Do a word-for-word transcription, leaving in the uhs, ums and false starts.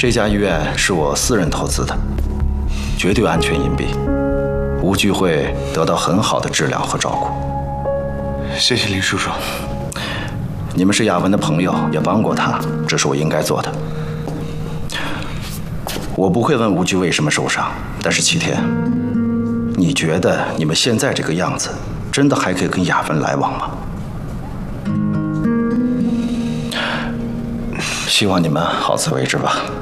这家医院是我私人投资的，绝对安全隐蔽，吴惧会得到很好的治疗和照顾。 谢谢林叔叔。 你们是雅文的朋友，也帮过他，这是我应该做的。我不会问吴惧为什么受伤，但是齐天，你觉得你们现在这个样子，真的还可以跟雅文来往吗？希望你们好自为之吧。